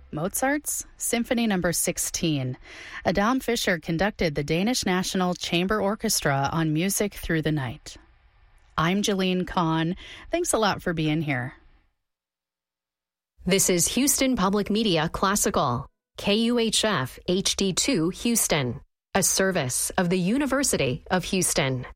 Mozart's Symphony No. 16. Adam Fischer conducted the Danish National Chamber Orchestra on Music Through the Night. I'm Jeline Kahn. Thanks a lot for being here. This is Houston Public Media Classical, KUHF HD2 Houston, a service of the University of Houston.